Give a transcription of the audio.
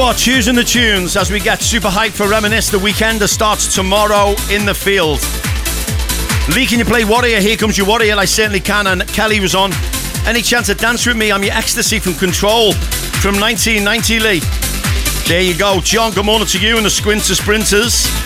what? Choosing the tunes as we get super hyped for Reminisce. The Weekender starts tomorrow in the field. Lee, can you play Warrior? Here Comes Your Warrior. I certainly can. And Kelly was on. Any chance to dance with me? I'm your ecstasy from Control from 1990, Lee. There you go. John, good morning to you and the Squinter Sprinters.